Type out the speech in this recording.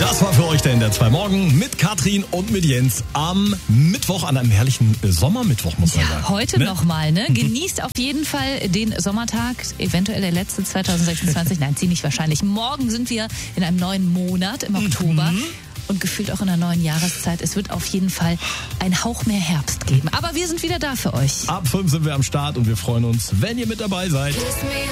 Das war für euch der NDR 2 Morgen mit Katrin und mit Jens am Mittwoch, an einem herrlichen Sommermittwoch, muss man sagen. Heute nochmal, ne? Genießt auf jeden Fall den Sommertag, eventuell der letzte 2026. Nein, ziemlich wahrscheinlich. Morgen sind wir in einem neuen Monat im Oktober. Und gefühlt auch in einer neuen Jahreszeit. Es wird auf jeden Fall ein Hauch mehr Herbst geben. Aber wir sind wieder da für euch. Ab 5 sind wir am Start und wir freuen uns, wenn ihr mit dabei seid.